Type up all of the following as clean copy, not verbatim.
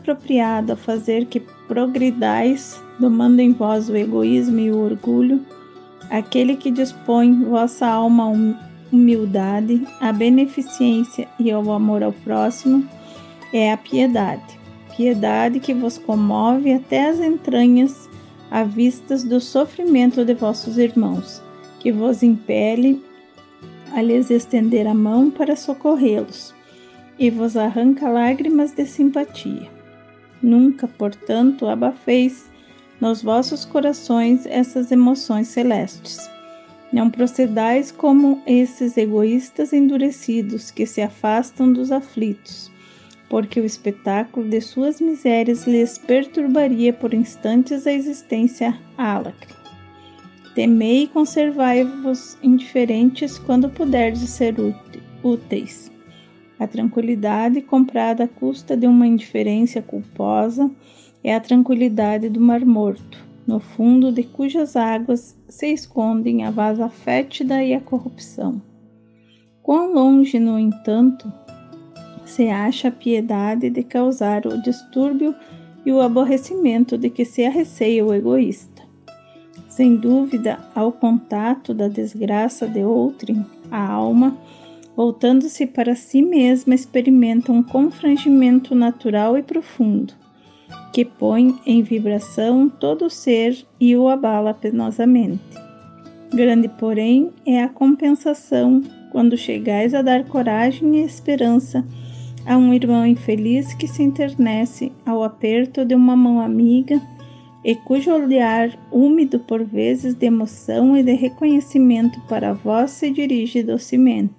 apropriado a fazer que progridais, domando em vós o egoísmo e o orgulho, aquele que dispõe vossa alma à humildade, à beneficência e ao amor ao próximo, é a piedade. Piedade que vos comove até as entranhas à vista do sofrimento de vossos irmãos, que vos impele a lhes estender a mão para socorrê-los, e vos arranca lágrimas de simpatia. Nunca, portanto, abafeis nos vossos corações essas emoções celestes. Não procedais como esses egoístas endurecidos que se afastam dos aflitos, porque o espetáculo de suas misérias lhes perturbaria por instantes a existência álacre. Temei e conservai-vos indiferentes quando puderdes ser úteis. A tranquilidade comprada à custa de uma indiferença culposa é a tranquilidade do Mar Morto, no fundo de cujas águas se escondem a vasa fétida e a corrupção. Quão longe, no entanto, se acha a piedade de causar o distúrbio e o aborrecimento de que se arreceia o egoísta. Sem dúvida, ao contato da desgraça de outrem, a alma, voltando-se para si mesma, experimenta um confrangimento natural e profundo, que põe em vibração todo o ser e o abala penosamente. Grande, porém, é a compensação quando chegais a dar coragem e esperança a um irmão infeliz que se enternece ao aperto de uma mão amiga e cujo olhar úmido por vezes de emoção e de reconhecimento para vós se dirige docemente,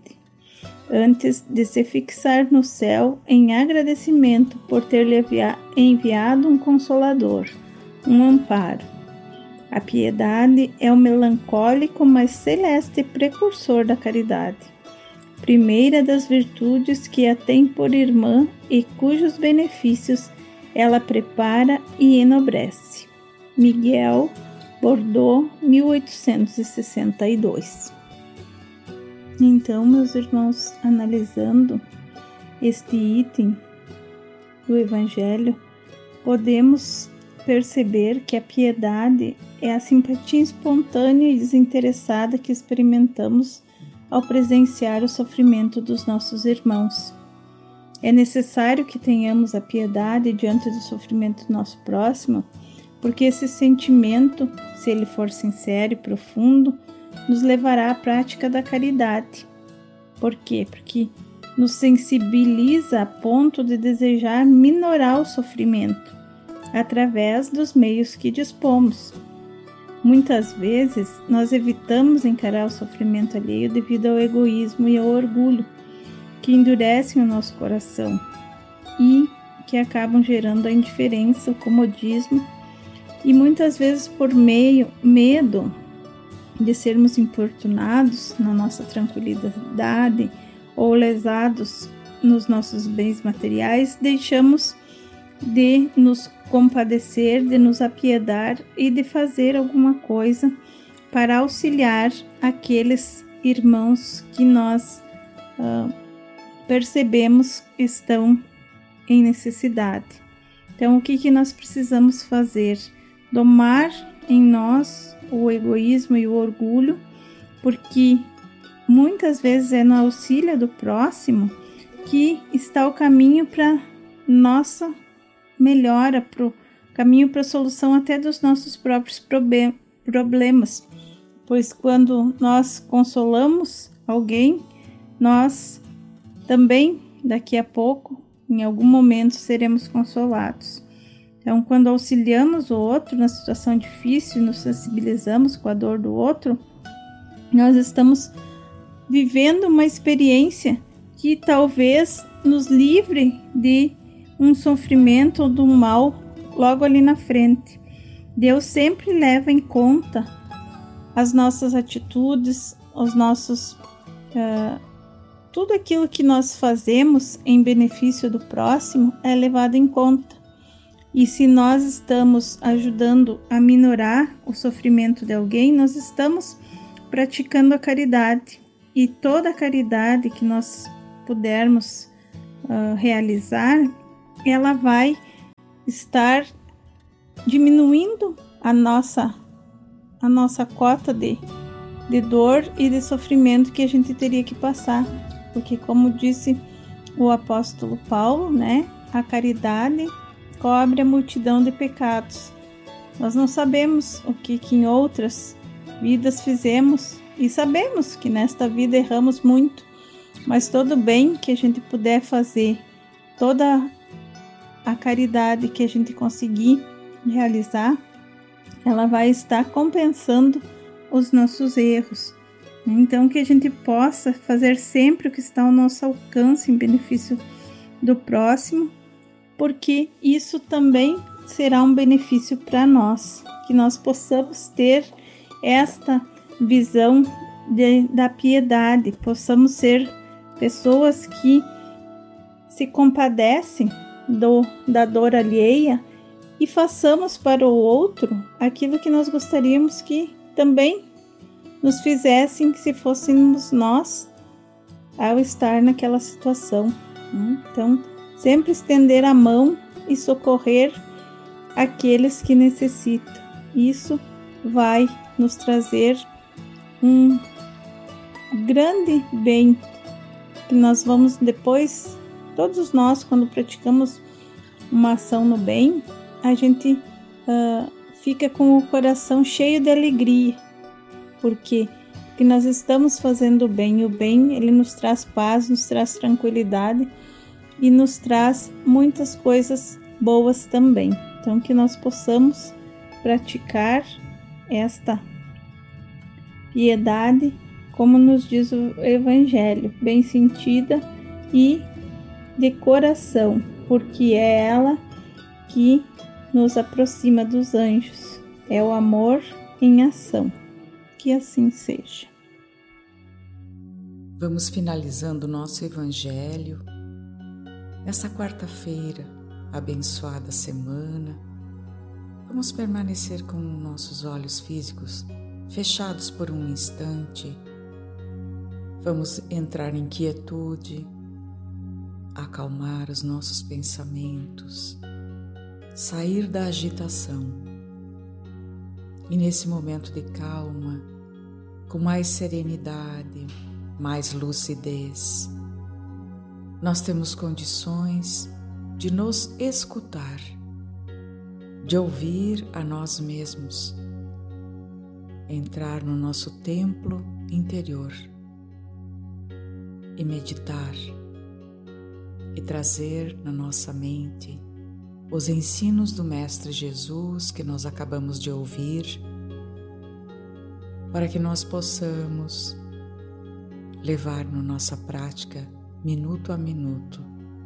antes de se fixar no céu em agradecimento por ter-lhe enviado um consolador, um amparo. A piedade é o melancólico, mas celeste precursor da caridade, primeira das virtudes que a tem por irmã e cujos benefícios ela prepara e enobrece. Miguel, Bordeaux, 1862. Então, meus irmãos, analisando este item do Evangelho, podemos perceber que a piedade é a simpatia espontânea e desinteressada que experimentamos ao presenciar o sofrimento dos nossos irmãos. É necessário que tenhamos a piedade diante do sofrimento do nosso próximo, porque esse sentimento, se ele for sincero e profundo, nos levará à prática da caridade. Por quê? Porque nos sensibiliza a ponto de desejar minorar o sofrimento através dos meios que dispomos. Muitas vezes, nós evitamos encarar o sofrimento alheio devido ao egoísmo e ao orgulho, que endurecem o nosso coração e que acabam gerando a indiferença, o comodismo, e muitas vezes por medo de sermos importunados na nossa tranquilidade ou lesados nos nossos bens materiais, deixamos de nos compadecer, de nos apiedar e de fazer alguma coisa para auxiliar aqueles irmãos que nós percebemos estão em necessidade. Então, o que nós precisamos fazer? Domar em nós o egoísmo e o orgulho, porque muitas vezes é no auxílio do próximo que está o caminho para nossa melhora, para o caminho para a solução até dos nossos próprios problemas, pois quando nós consolamos alguém, nós também daqui a pouco, em algum momento, seremos consolados. Então, quando auxiliamos o outro na situação difícil, nos sensibilizamos com a dor do outro, nós estamos vivendo uma experiência que talvez nos livre de um sofrimento ou de um mal logo ali na frente. Deus sempre leva em conta as nossas atitudes, os nossos tudo aquilo que nós fazemos em benefício do próximo é levado em conta. E se nós estamos ajudando a minorar o sofrimento de alguém, nós estamos praticando a caridade. E toda a caridade que nós pudermos realizar, ela vai estar diminuindo a nossa cota de dor e de sofrimento que a gente teria que passar. Porque, como disse o apóstolo Paulo, né, a caridade cobre a multidão de pecados. Nós não sabemos o que em outras vidas fizemos e sabemos que nesta vida erramos muito, mas todo bem que a gente puder fazer, toda a caridade que a gente conseguir realizar, ela vai estar compensando os nossos erros. Então, que a gente possa fazer sempre o que está ao nosso alcance em benefício do próximo, porque isso também será um benefício para nós, que nós possamos ter esta visão da piedade, possamos ser pessoas que se compadecem da dor alheia e façamos para o outro aquilo que nós gostaríamos que também nos fizessem se fôssemos nós ao estar naquela situação. Então, sempre estender a mão e socorrer aqueles que necessitam. Isso vai nos trazer um grande bem, que nós vamos depois, todos nós, quando praticamos uma ação no bem, a gente fica com o coração cheio de alegria, porque nós estamos fazendo o bem. O bem, ele nos traz paz, nos traz tranquilidade e nos traz muitas coisas boas também. Então, que nós possamos praticar esta piedade, como nos diz o Evangelho, bem sentida e de coração, porque é ela que nos aproxima dos anjos. É o amor em ação. Que assim seja. Vamos finalizando o nosso Evangelho nessa quarta-feira, abençoada semana. Vamos permanecer com nossos olhos físicos fechados por um instante. Vamos entrar em quietude, acalmar os nossos pensamentos, sair da agitação. E nesse momento de calma, com mais serenidade, mais lucidez, nós temos condições de nos escutar, de ouvir a nós mesmos, entrar no nosso templo interior e meditar e trazer na nossa mente os ensinos do Mestre Jesus que nós acabamos de ouvir, para que nós possamos levar na nossa prática minuto a minuto.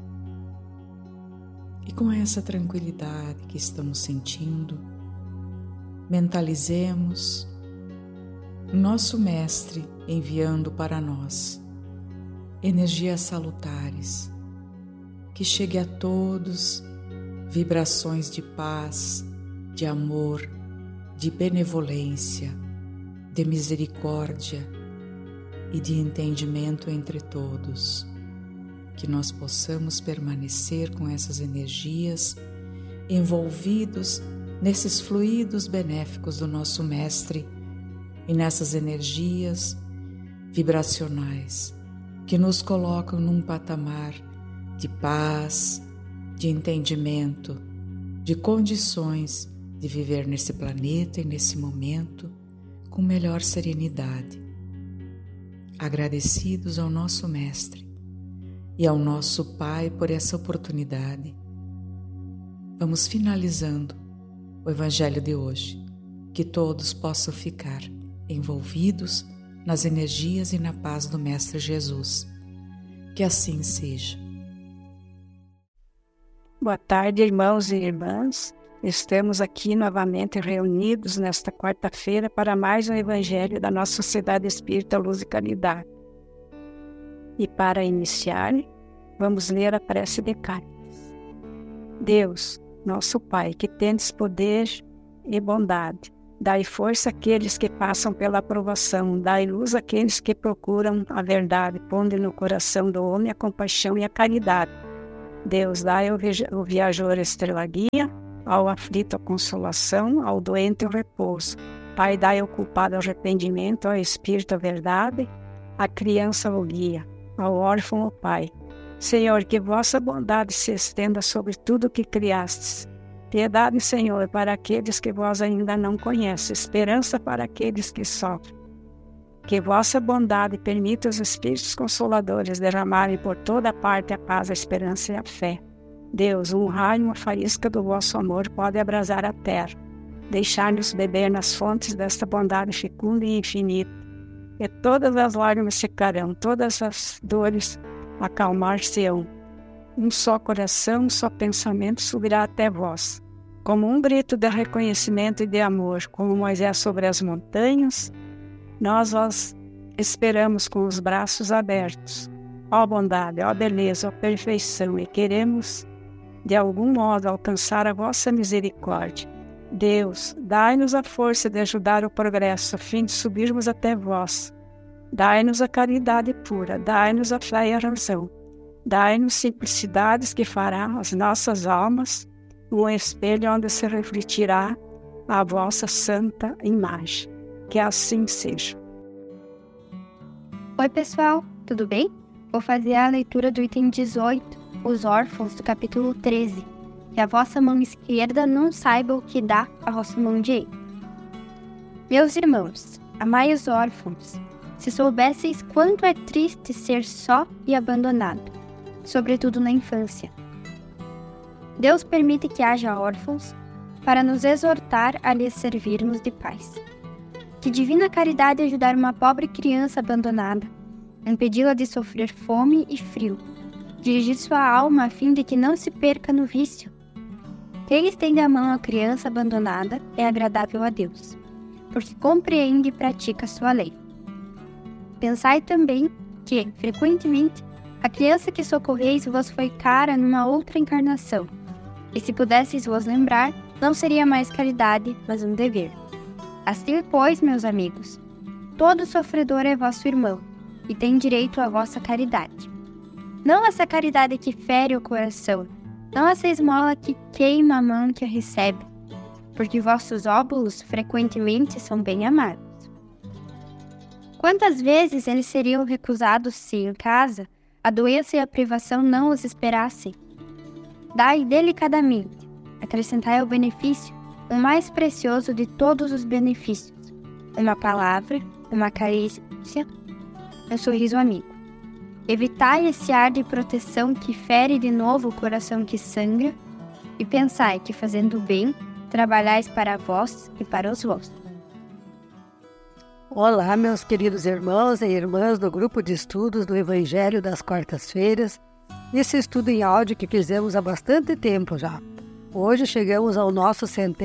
E com essa tranquilidade que estamos sentindo, mentalizemos o nosso Mestre enviando para nós energias salutares, que chegue a todos vibrações de paz, de amor, de benevolência, de misericórdia e de entendimento entre todos. Que nós possamos permanecer com essas energias envolvidos nesses fluidos benéficos do nosso Mestre e nessas energias vibracionais que nos colocam num patamar de paz, de entendimento, de condições de viver nesse planeta e nesse momento com melhor serenidade. Agradecidos ao nosso Mestre e ao nosso Pai por essa oportunidade, vamos finalizando o Evangelho de hoje, que todos possam ficar envolvidos nas energias e na paz do Mestre Jesus. Que assim seja. Boa tarde, irmãos e irmãs. Estamos aqui novamente reunidos nesta quarta-feira para mais um Evangelho da nossa Sociedade Espírita Luz e Caridade. E para iniciar, vamos ler a prece de Cáritas. Deus, nosso Pai, que tendes poder e bondade, dai força àqueles que passam pela aprovação, dai luz àqueles que procuram a verdade, pondo no coração do homem a compaixão e a caridade. Deus, dai ao viajor estrela guia, ao aflito a consolação, ao doente o repouso. Pai, dai ao culpado arrependimento, ao espírito a verdade, à criança o guia, ao órfão o pai. Senhor, que vossa bondade se estenda sobre tudo que criastes. Piedade, Senhor, para aqueles que vós ainda não conheces, esperança para aqueles que sofrem. Que vossa bondade permita os Espíritos Consoladores derramarem por toda parte a paz, a esperança e a fé. Deus, um raio, uma faísca do vosso amor pode abrasar a terra. Deixai-nos beber nas fontes desta bondade fecunda e infinita. E todas as lágrimas secarão, todas as dores acalmar-se-ão. Um só coração, um só pensamento subirá até vós. Como um grito de reconhecimento e de amor, como Moisés sobre as montanhas, nós vós esperamos com os braços abertos. Ó bondade, ó beleza, ó perfeição, e queremos, de algum modo, alcançar a vossa misericórdia. Deus, dai-nos a força de ajudar o progresso, a fim de subirmos até vós. Dai-nos a caridade pura, dai-nos a fé e a razão. Dai-nos simplicidades que fará as nossas almas um espelho onde se refletirá a vossa santa imagem. Que assim seja. Oi, pessoal, tudo bem? Vou fazer a leitura do item 18, os órfãos, do capítulo 13. Que a vossa mão esquerda não saiba o que dá a vossa mão direita. Meus irmãos, amai os órfãos. Se soubesseis quanto é triste ser só e abandonado, sobretudo na infância. Deus permite que haja órfãos para nos exortar a lhes servirmos de pais. Que divina caridade ajudar uma pobre criança abandonada, impedi-la de sofrer fome e frio, dirigir sua alma a fim de que não se perca no vício. Quem estende a mão à criança abandonada é agradável a Deus, porque compreende e pratica sua lei. Pensai também que, frequentemente, a criança que socorreis vos foi cara numa outra encarnação, e se pudesseis vos lembrar, não seria mais caridade, mas um dever. Assim, pois, meus amigos, todo sofredor é vosso irmão, e tem direito à vossa caridade. Não essa caridade que fere o coração, não essa esmola que queima a mão que a recebe, porque vossos óbulos frequentemente são bem amargos. Quantas vezes eles seriam recusados se, em casa, a doença e a privação não os esperassem? Dai delicadamente, acrescentai ao benefício o mais precioso de todos os benefícios, uma palavra, uma carícia, um sorriso amigo. Evitai esse ar de proteção que fere de novo o coração que sangra, e pensai que, fazendo bem, trabalhais para vós e para os vossos. Olá, meus queridos irmãos e irmãs do grupo de estudos do Evangelho das Quartas-Feiras, nesse estudo em áudio que fizemos há bastante tempo já. Hoje chegamos ao nosso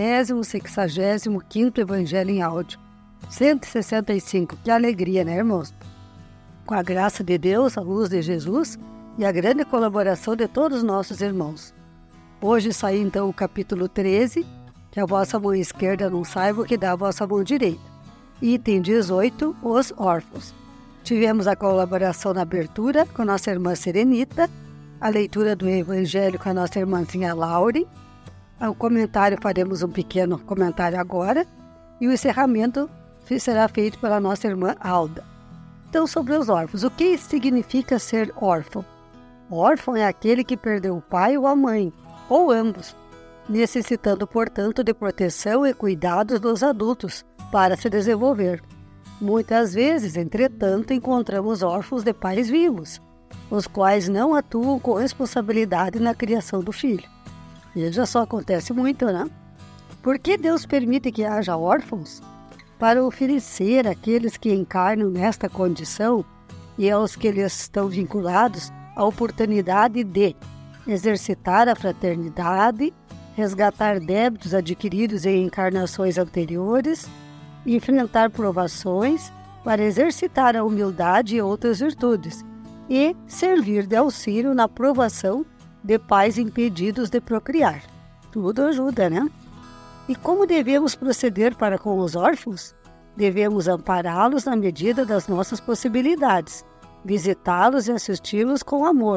165º Evangelho em áudio. 165, que alegria, né, irmãos? Com a graça de Deus, a luz de Jesus e a grande colaboração de todos os nossos irmãos. Hoje sai então o capítulo 13, que a vossa mão esquerda não saiba o que dá a vossa mão direita. Item 18, os órfãos. Tivemos a colaboração na abertura com a nossa irmã Serenita, a leitura do Evangelho com a nossa irmãzinha Laure, o comentário, faremos um pequeno comentário agora, e o encerramento será feito pela nossa irmã Alda. Então, sobre os órfãos, o que significa ser órfão? Órfão é aquele que perdeu o pai ou a mãe, ou ambos, necessitando, portanto, de proteção e cuidados dos adultos para se desenvolver. Muitas vezes, entretanto, encontramos órfãos de pais vivos, os quais não atuam com responsabilidade na criação do filho. Veja só, acontece muito, né? Por que Deus permite que haja órfãos? Para oferecer àqueles que encarnam nesta condição e aos que lhes estão vinculados a oportunidade de exercitar a fraternidade, resgatar débitos adquiridos em encarnações anteriores, enfrentar provações para exercitar a humildade e outras virtudes, e servir de auxílio na provação de pais impedidos de procriar. Tudo ajuda, né? E como devemos proceder para com os órfãos? Devemos ampará-los na medida das nossas possibilidades, visitá-los e assisti-los com amor,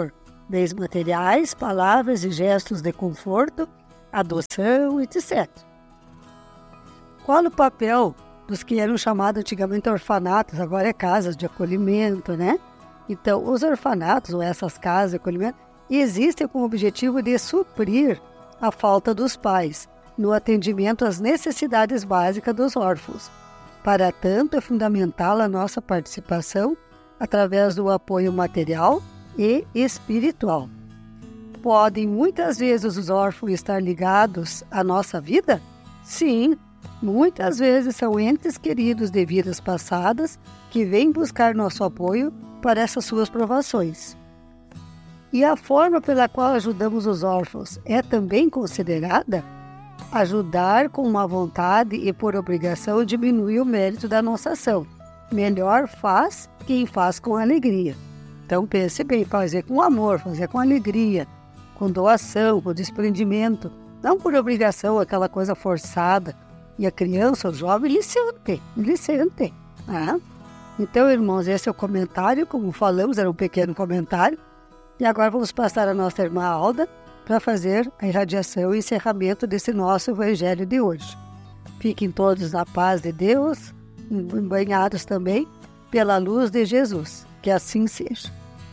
bens materiais, palavras e gestos de conforto, adoção, etc. Qual o papel dos que eram chamados antigamente orfanatos, agora é casas de acolhimento, né? Então, os orfanatos, ou essas casas de acolhimento, existem com o objetivo de suprir a falta dos pais no atendimento às necessidades básicas dos órfãos. Para tanto, é fundamental a nossa participação através do apoio material e espiritual. Podem muitas vezes os órfãos estar ligados à nossa vida? Sim, muitas vezes são entes queridos de vidas passadas que vêm buscar nosso apoio para essas suas provações. E a forma pela qual ajudamos os órfãos é também considerada? Ajudar com má vontade e por obrigação diminui o mérito da nossa ação. Melhor faz quem faz com alegria. Então pense bem, fazer com amor, fazer com alegria, com doação, com desprendimento, não por obrigação, aquela coisa forçada. E a criança, o jovem, ele sente. Então, irmãos, esse é o comentário, como falamos, era um pequeno comentário. E agora vamos passar a nossa irmã Alda para fazer a irradiação e encerramento desse nosso evangelho de hoje. Fiquem todos na paz de Deus, banhados também pela luz de Jesus. Que assim seja.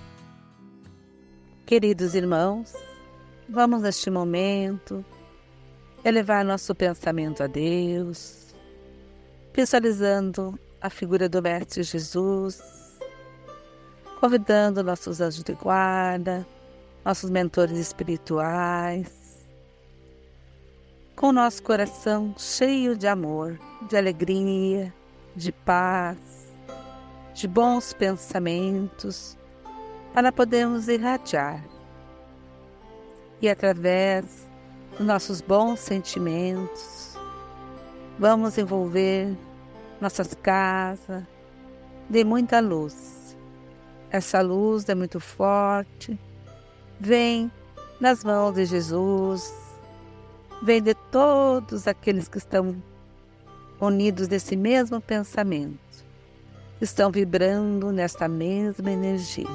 Queridos irmãos, vamos neste momento elevar nosso pensamento a Deus, visualizando a figura do Mestre Jesus, convidando nossos anjos de guarda, nossos mentores espirituais, com nosso coração cheio de amor, de alegria, de paz, de bons pensamentos, para podermos irradiar. E através dos nossos bons sentimentos, vamos envolver nossas casas de muita luz. Essa luz é muito forte, vem nas mãos de Jesus, vem de todos aqueles que estão unidos nesse mesmo pensamento, estão vibrando nesta mesma energia.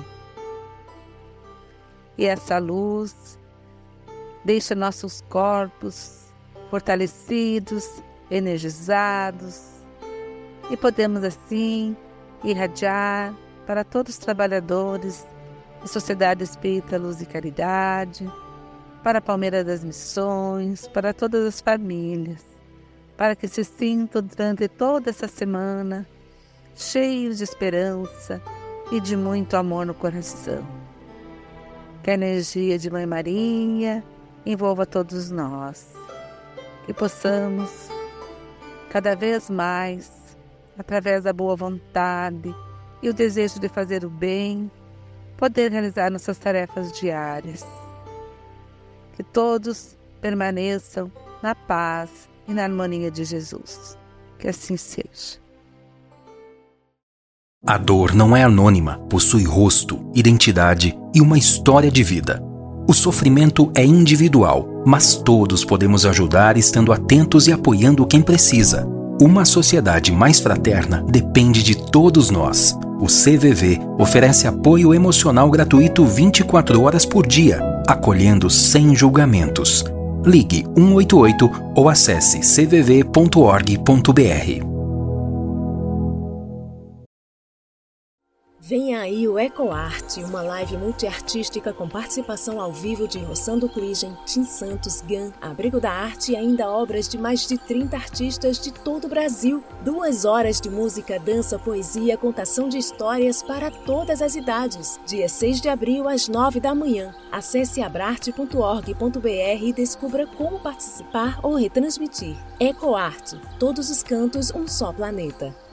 E essa luz deixa nossos corpos fortalecidos, energizados, e podemos assim irradiar para todos os trabalhadores da Sociedade Espírita Luz e Caridade, para a Palmeira das Missões, para todas as famílias, para que se sintam durante toda essa semana cheios de esperança e de muito amor no coração. Que a energia de Mãe Maria envolva todos nós, que possamos cada vez mais, através da boa vontade e o desejo de fazer o bem, poder realizar nossas tarefas diárias. Que todos permaneçam na paz e na harmonia de Jesus. Que assim seja. A dor não é anônima, possui rosto, identidade e uma história de vida. O sofrimento é individual, mas todos podemos ajudar estando atentos e apoiando quem precisa. Uma sociedade mais fraterna depende de todos nós. O CVV oferece apoio emocional gratuito 24 horas por dia, acolhendo sem julgamentos. Ligue 188 ou acesse cvv.org.br. Venha aí o EcoArte, uma live multiartística com participação ao vivo de Rossando Cligem, Tim Santos, Gan, Abrigo da Arte e ainda obras de mais de 30 artistas de todo o Brasil. 2 horas de música, dança, poesia, contação de histórias para todas as idades. Dia 6 de abril, às 9 da manhã. Acesse abrarte.org.br e descubra como participar ou retransmitir. EcoArte, todos os cantos, um só planeta.